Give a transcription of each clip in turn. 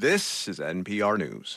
This is NPR News.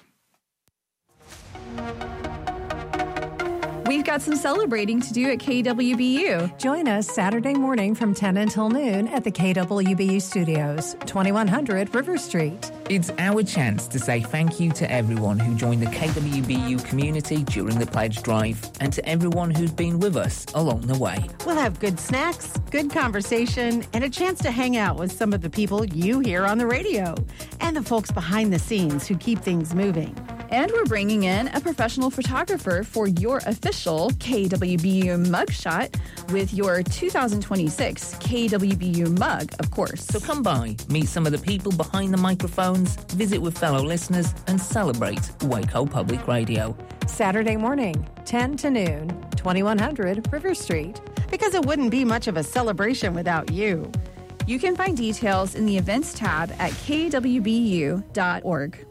We've got some celebrating to do at KWBU. Join us Saturday morning from 10 until noon at the KWBU studios, 2100 River Street. It's our chance to say thank you to everyone who joined the KWBU community during the pledge drive and to everyone who's been with us along the way. We'll have good snacks, good conversation, and a chance to hang out with some of the people you hear on the radio and the folks behind the scenes who keep things moving. And we're bringing in a professional photographer for your official KWBU mugshot with your 2026 KWBU mug, of course. So come by, meet some of the people behind the microphones, visit with fellow listeners, and celebrate Waco Public Radio. Saturday morning, 10 to noon, 2100 River Street. Because it wouldn't be much of a celebration without you. You can find details in the events tab at kwbu.org.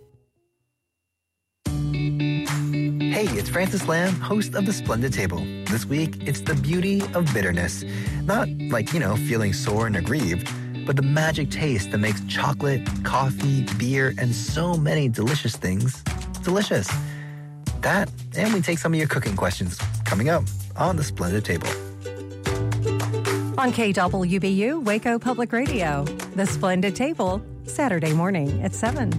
Hey, it's Francis Lamb, host of The Splendid Table. This week, it's the beauty of bitterness. Not like, feeling sore and aggrieved, but the magic taste that makes chocolate, coffee, beer, and so many delicious things delicious. That, and we take some of your cooking questions coming up on The Splendid Table. On KWBU, Waco Public Radio, The Splendid Table, Saturday morning at 7.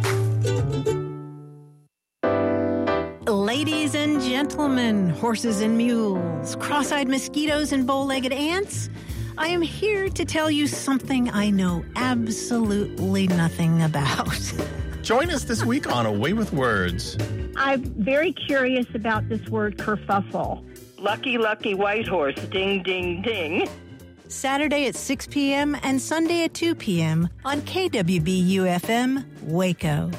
Ladies and gentlemen, horses and mules, cross-eyed mosquitoes and bow-legged ants, I am here to tell you something I know absolutely nothing about. Join us this week on Away with Words. I'm very curious about this word kerfuffle. Lucky, lucky white horse, ding, ding, ding. Saturday at 6 p.m. and Sunday at 2 p.m. on KWBU-FM, Waco.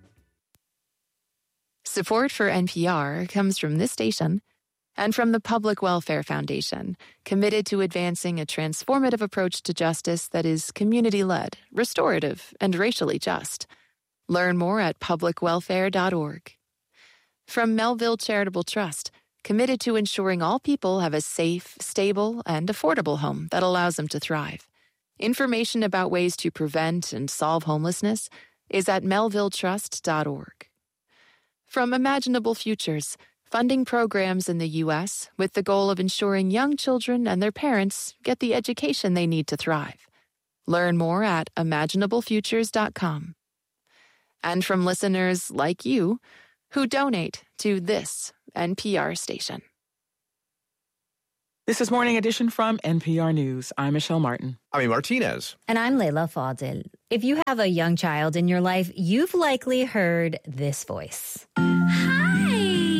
Support for NPR comes from this station and from the Public Welfare Foundation, committed to advancing a transformative approach to justice that is community-led, restorative, and racially just. Learn more at publicwelfare.org. From Melville Charitable Trust, committed to ensuring all people have a safe, stable, and affordable home that allows them to thrive. Information about ways to prevent and solve homelessness is at melvilletrust.org. From Imaginable Futures, funding programs in the U.S. with the goal of ensuring young children and their parents get the education they need to thrive. Learn more at imaginablefutures.com. And from listeners like you who donate to this NPR station. This is Morning Edition from NPR News. I'm Michelle Martin. I'm Martinez. And I'm Leila Fadil. If you have a young child in your life, you've likely heard this voice. Hi.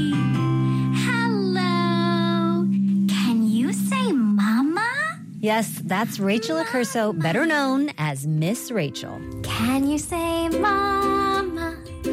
Hello. Can you say mama? Yes, that's Rachel Accurso, better known as Miss Rachel. Can you say mama?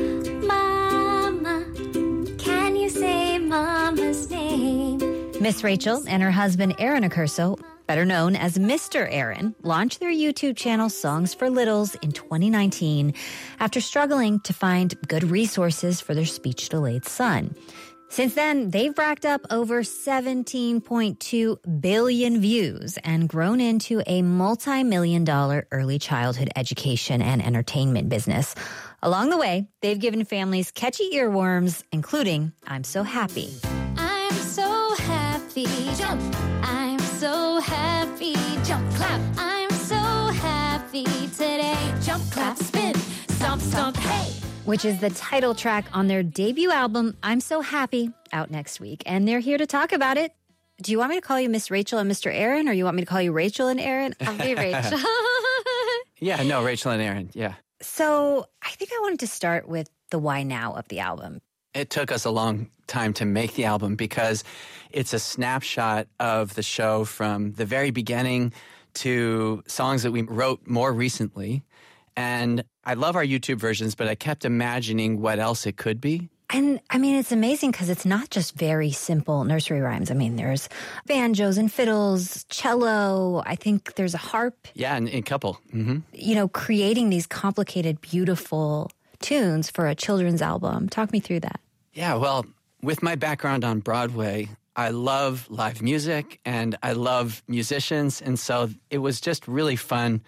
Mama. Can you say mama's name? Miss Rachel and her husband Aaron Accurso, better known as Mr. Aaron, launched their YouTube channel Songs for Littles in 2019 after struggling to find good resources for their speech-delayed son. Since then, they've racked up over 17.2 billion views and grown into a multi-million-dollar early childhood education and entertainment business. Along the way, they've given families catchy earworms, including I'm So Happy. I'm so happy, jump. I'm so happy, jump, clap. I'm so happy today. Jump, clap, spin, stomp, stomp, hey. Which is the title track on their debut album, I'm So Happy, out next week. And they're here to talk about it. Do you want me to call you Miss Rachel and Mr. Aaron, or you want me to call you Rachel and Aaron? I'll be Rachel. Yeah, no, Rachel and Aaron, yeah. So I think I wanted to start with the why now of the album. It took us a long time to make the album because it's a snapshot of the show from the very beginning to songs that we wrote more recently. And I love our YouTube versions, but I kept imagining what else it could be. And I mean, it's amazing because it's not just very simple nursery rhymes. I mean, there's banjos and fiddles, cello. I think there's a harp. Yeah, and a couple. Mm-hmm. You know, creating these complicated, beautiful tunes for a children's album. Talk me through that. Yeah, well, with my background on Broadway, I love live music and I love musicians. And so it was just really fun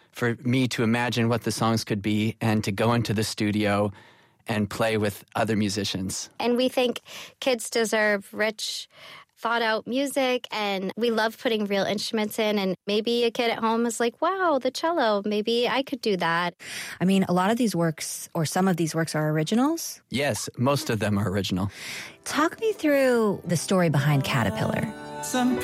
for me to imagine what the songs could be and to go into the studio and play with other musicians. And we think kids deserve rich, thought-out music, and we love putting real instruments in, and maybe a kid at home is like, wow, the cello, maybe I could do that. I mean, a lot of these works, or some of these works, are originals? Yes, most of them are original. Talk me through the story behind Caterpillar.